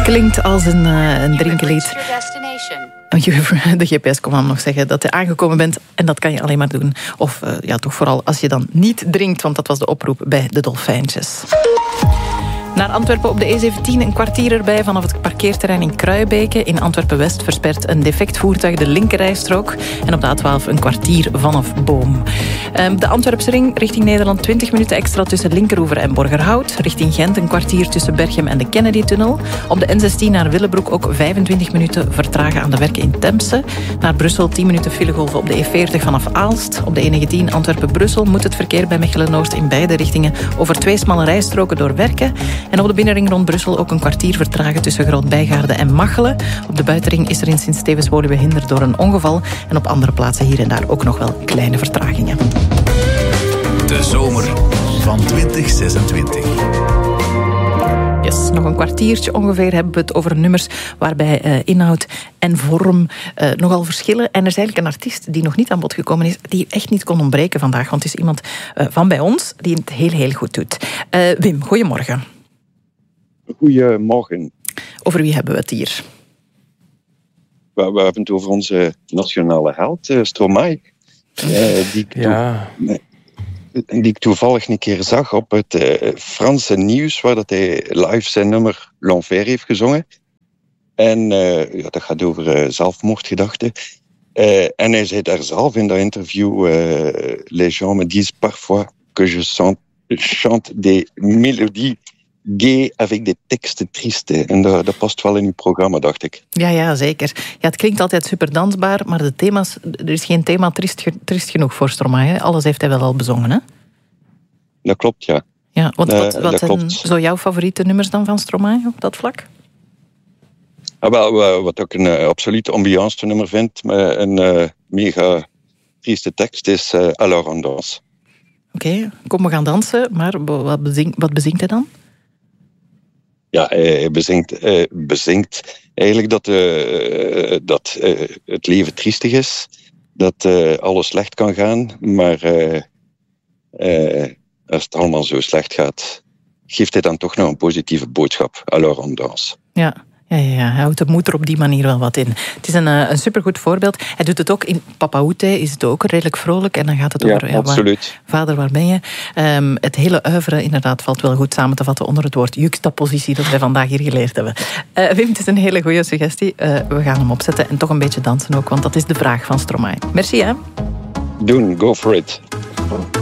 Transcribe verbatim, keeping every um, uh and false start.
Klinkt als een, uh, een drinkenlied. De G P S kon hem nog zeggen dat je aangekomen bent. En dat kan je alleen maar doen. Of uh, ja, toch vooral als je dan niet drinkt. Want dat was de oproep bij de Dolfijntjes. Naar Antwerpen op de E zeventien, een kwartier erbij vanaf het parkeerterrein in Kruibeke. In Antwerpen-West verspert een defect voertuig de linkerrijstrook. En op de A twaalf een kwartier vanaf Boom. De Antwerpse ring richting Nederland twintig minuten extra tussen Linkeroever en Borgerhout. Richting Gent een kwartier tussen Berchem en de Kennedy-tunnel. Op de N zestien naar Willebroek ook vijfentwintig minuten vertragen aan de werken in Temse. Naar Brussel tien minuten filegolven op de E veertig vanaf Aalst. Op de E negentien Antwerpen-Brussel moet het verkeer bij Mechelen-Oost in beide richtingen over twee smalle rijstroken doorwerken. En op de binnenring rond Brussel ook een kwartier vertragen tussen Groot-Bijgaarde en Machelen. Op de buitenring is er in Sint-Stevens-Woluwe behinderd door een ongeval. En op andere plaatsen hier en daar ook nog wel kleine vertragingen. De zomer van twintig zesentwintig. Yes, nog een kwartiertje ongeveer hebben we het over nummers waarbij uh, inhoud en vorm uh, nogal verschillen. En er is eigenlijk een artiest die nog niet aan bod gekomen is, die echt niet kon ontbreken vandaag. Want het is iemand uh, van bij ons die het heel, heel goed doet. Uh, Wim, goedemorgen. Goedemorgen. Over wie hebben we het hier? We, we hebben het over onze nationale held, uh, Stromae. Uh, die, ik ja. toe, die ik toevallig een keer zag op het uh, Franse nieuws, waar dat hij live zijn nummer L'Enfer heeft gezongen. En uh, ja, dat gaat over uh, zelfmoordgedachten. Uh, en hij zei daar zelf in dat interview, uh, les gens me disent parfois que je chante, chante des mélodies gay avec des textes tristes. En dat, dat past wel in uw programma, dacht ik. Ja, ja, zeker. Ja, het klinkt altijd super dansbaar, maar de thema's, er is geen thema triest, triest genoeg voor Stromae. Hè? Alles heeft hij wel al bezongen, hè? Dat klopt, ja. Ja, wat, wat, uh, wat zijn klopt. zo jouw favoriete nummers dan van Stromae op dat vlak? Ah, wel, wat ik een uh, absoluut ambiance nummer vind, met een uh, mega trieste tekst, is uh, Alors on danse. Oké, okay, kom, we gaan dansen, maar wat bezingt, wat bezingt hij dan? Ja, hij bezingt, hij bezingt eigenlijk dat, uh, dat uh, het leven triestig is, dat uh, alles slecht kan gaan, maar uh, uh, als het allemaal zo slecht gaat, geeft hij dan toch nog een positieve boodschap. Alors on danse. Ja. Ja, ja, ja, hij houdt de moed er op die manier wel wat in. Het is een, een supergoed voorbeeld. Hij doet het ook in Papa Oete, is het ook redelijk vrolijk. En dan gaat het over... Ja, absoluut. Waar, vader, waar ben je? Um, het hele oeuvre, inderdaad, valt wel goed samen te vatten onder het woord juxtapositie dat wij vandaag hier geleerd hebben. Uh, Wim, het is een hele goede suggestie. Uh, we gaan hem opzetten en toch een beetje dansen ook, want dat is de vraag van Stromae. Merci, hè? Doen, go for it.